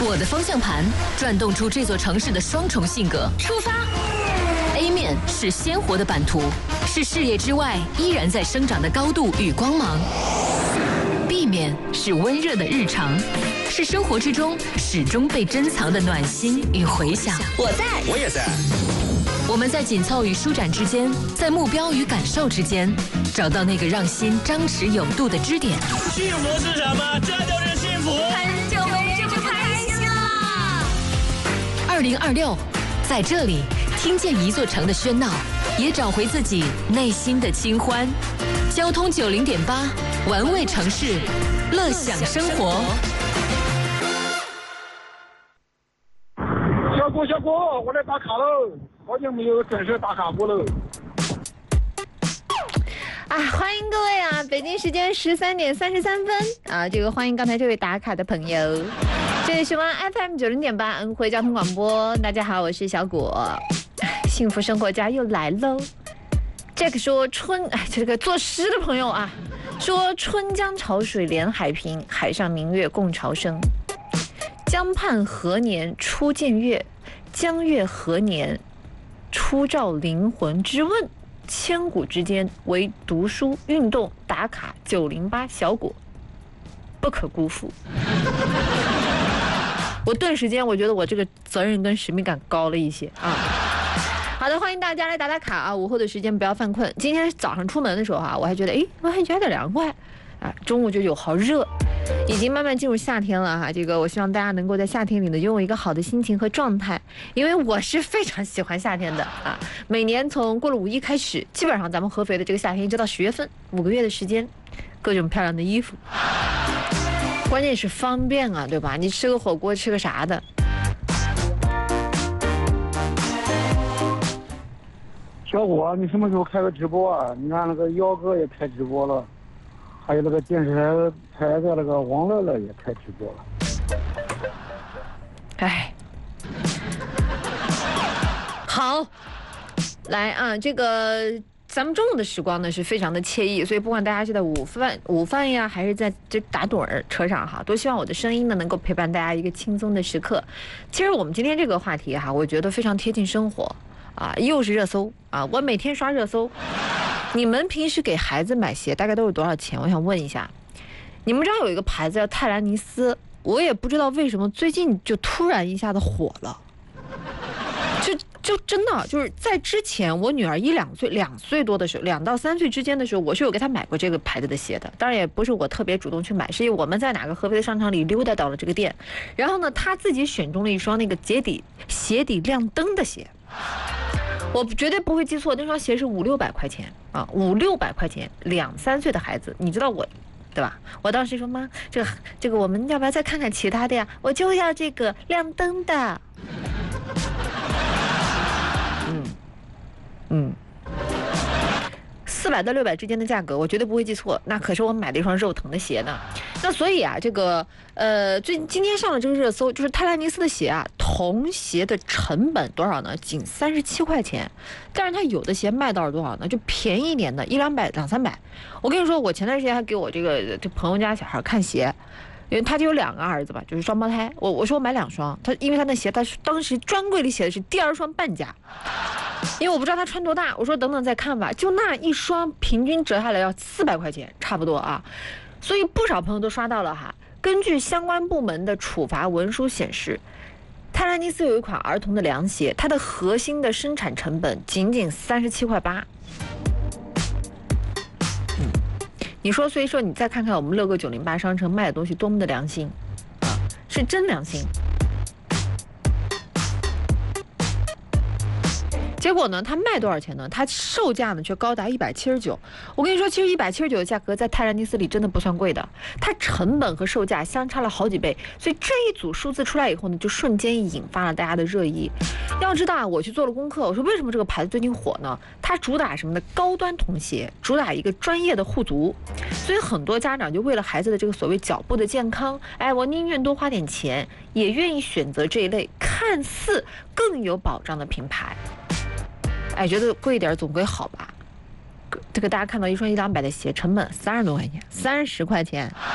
我的方向盘转动出这座城市的双重性格。出发 A 面是鲜活的版图，是视野之外依然在生长的高度与光芒。B 面是温热的日常，是生活之中始终被珍藏的暖心与回响。 我在， 我也在。 我们在紧凑与舒展之间，在目标与感受之间，找到那个让心张弛有度的支点。 幸福是什么？这就是幸福。 很久没这么开心了。 2026，在这里听见一座城的喧闹，也找回自己内心的清欢。交通90.8，玩味城市，乐享生活。 小郭，我来打卡喽！好久没有准时打卡过喽。 欢迎各位啊！北京时间13点33分啊，欢迎刚才这位打卡的朋友。这里是湾 FM 90.8恩惠交通广播，大家好，我是小果。幸福生活家又来喽。Jack 说这个作诗的朋友啊，说春江潮水连海平，海上明月共潮生。江畔何年初见月？江月何年初照灵魂之问？千古之间，唯读书运动打卡908小果，不可辜负。我顿时间，我觉得我这个责任跟使命感高了一些啊。好的，欢迎大家来打卡啊！午后的时间不要犯困。今天早上出门的时候我还觉得我还觉得有点凉快啊，中午就有好热。已经慢慢进入夏天了哈，我希望大家能够在夏天里呢拥有一个好的心情和状态，因为我是非常喜欢夏天的啊。每年从过了5一开始，基本上咱们合肥的这个夏天一直到10月份，5个月的时间，各种漂亮的衣服，关键是方便啊，对吧？你吃个火锅，吃个啥的。 小伙，你什么时候开个直播啊？你看那个姚哥也开直播了。还有那个电视台的那个王乐乐也开直播了。 好，来啊，咱们中午的时光呢是非常的惬意，所以不管大家是在午饭呀，还是在这打盹车上哈，都希望我的声音呢能够陪伴大家一个轻松的时刻。其实我们今天这个话题哈，我觉得非常贴近生活啊，又是热搜啊，我每天刷热搜。你们平时给孩子买鞋大概都是多少钱？我想问一下，你们知道有一个牌子叫泰兰尼斯，我也不知道为什么最近就突然一下子火了，就真的就是在之前我女儿2岁多的时候，2到3岁之间的时候，我是有给她买过这个牌子的鞋的。当然也不是我特别主动去买，是因为我们在哪个合肥的商场里溜达到了这个店，然后呢，她自己选中了一双那个鞋底亮灯的鞋。我绝对不会记错，那双鞋是500-600块钱啊，500-600块钱，2、3岁的孩子，你知道我，对吧？我当时说妈，这个我们要不要再看看其他的呀？我就要这个亮灯的。400到600之间的价格，我绝对不会记错。那可是我买的一双肉疼的鞋呢。那所以啊，今天上了这个热搜，就是泰兰尼斯的鞋啊，同鞋的成本多少呢？仅37块钱。但是它有的鞋卖到了多少呢？就便宜一点的100-200、200-300。我跟你说，我前段时间还给我这朋友家小孩看鞋。因为他就有2个儿子吧，就是双胞胎。我说我买2双，因为他那鞋，他当时专柜里写的是第2双半价，因为我不知道他穿多大。我说等等再看吧，就那一双平均折下来要400块钱，差不多啊。所以不少朋友都刷到了哈。根据相关部门的处罚文书显示，泰兰尼斯有一款儿童的凉鞋，它的核心的生产成本仅37.8块。你说，所以说你再看看我们乐购908商城卖的东西多么的良心啊，是真良心。结果呢，它卖多少钱呢？它售价呢却高达179。我跟你说，其实179的价格在泰兰尼斯里真的不算贵的，它成本和售价相差了好几倍。所以这一组数字出来以后呢，就瞬间引发了大家的热议。要知道啊，我去做了功课，我说为什么这个牌子最近火呢？它主打什么呢？高端童鞋，主打一个专业的护足。所以很多家长就为了孩子的这个所谓脚部的健康，我宁愿多花点钱，也愿意选择这一类看似更有保障的品牌。觉得贵一点总归好吧。这个大家看到一双100-200的鞋，成本30多块钱，30块钱。